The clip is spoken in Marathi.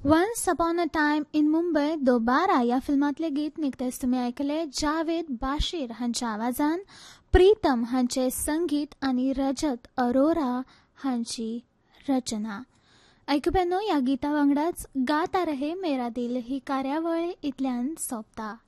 Once upon a time in Mumbai दोबारा या फिल्मातले गीत निकतेच तुम्ही ऐकले जावेद बाशीर हांच्या आवाजान, प्रीतम हांचे संगीत आणि रजत अरोरा हांची रचना. ऐकुप्यानो, या गीता वांगडाच गाता रहे मेरा दिल ही कार्यावळ इतल्यान सोंपता.